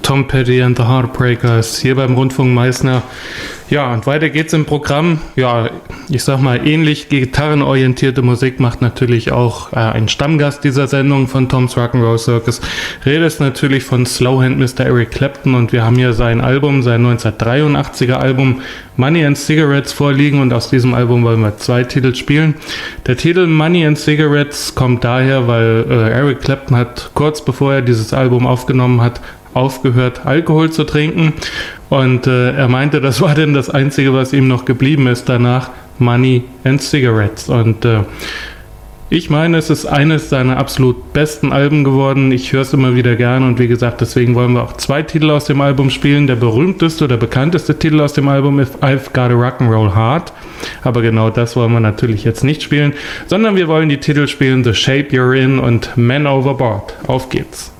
Tom Petty and the Heartbreakers hier beim Rundfunk Meißner. Ja, und weiter geht's im Programm. Ja, ich sag mal, ähnlich gitarrenorientierte Musik macht natürlich auch ein Stammgast dieser Sendung von Tom's Rock'n'Roll Circus. Rede ist natürlich von Slowhand Mr. Eric Clapton und wir haben hier sein Album, sein 1983er Album Money and Cigarettes vorliegen und aus diesem Album wollen wir 2 Titel spielen. Der Titel Money and Cigarettes kommt daher, weil Eric Clapton hat kurz bevor er dieses Album aufgenommen hat, aufgehört, Alkohol zu trinken und er meinte, das war denn das Einzige, was ihm noch geblieben ist danach, Money and Cigarettes und ich meine, es ist eines seiner absolut besten Alben geworden, ich höre es immer wieder gerne und wie gesagt, deswegen wollen wir auch 2 Titel aus dem Album spielen, der berühmteste oder bekannteste Titel aus dem Album ist I've Got a Rock'n'Roll Heart, aber genau das wollen wir natürlich jetzt nicht spielen, sondern wir wollen die Titel spielen The Shape You're In und Man Overboard. Auf geht's!